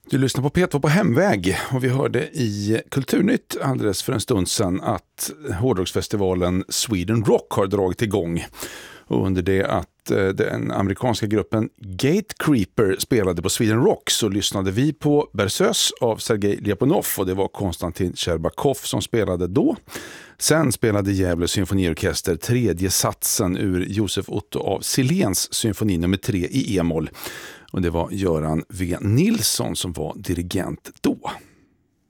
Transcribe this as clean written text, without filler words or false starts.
Du lyssnar på P2 på hemväg och vi hörde i Kulturnytt alldeles för en stund sedan att hårdrocksfestivalen Sweden Rock har dragit igång. Och under det att den amerikanska gruppen Gatecreeper spelade på Sweden Rock så lyssnade vi på Berceuse av Sergej Ljapunov och det var Konstantin Sherbakov som spelade då. Sen spelade Gävle symfoniorkester tredje satsen ur Josef Otto av Silens symfoni nummer 3 i e-moll. Och det var Göran V. Nilsson som var dirigent då.